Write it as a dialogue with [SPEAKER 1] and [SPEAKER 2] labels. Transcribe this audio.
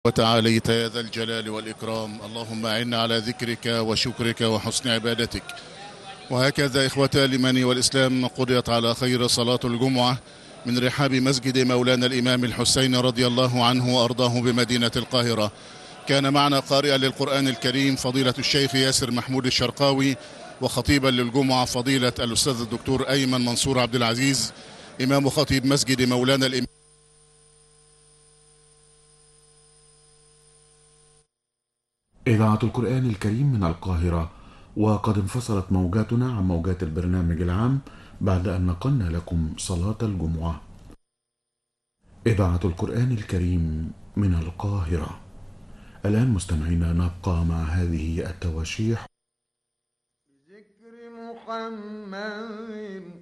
[SPEAKER 1] وتعاليت يا ذا الجلال والإكرام. اللهم أعنا على ذكرك وشكرك وحسن عبادتك. وهكذا إخوة الإيمان والإسلام قضيت على خير صلاة الجمعة من رحاب مسجد مولانا الإمام الحسين رضي الله عنه وأرضاه بمدينة القاهرة. كان معنا قارئا للقرآن الكريم فضيلة الشيخ ياسر محمود الشرقاوي، وخطيبا للجمعة فضيلة الأستاذ الدكتور أيمن منصور عبد العزيز إمام خطيب مسجد مولانا الإمام.
[SPEAKER 2] إذاعة القرآن الكريم من القاهرة، وقد انفصلت موجاتنا عن موجات البرنامج العام بعد أن نقلنا لكم صلاة الجمعة. إذاعة القرآن الكريم من القاهرة. الآن مستمعينا نبقى مع هذه التواشيح.
[SPEAKER 3] ذكر محمد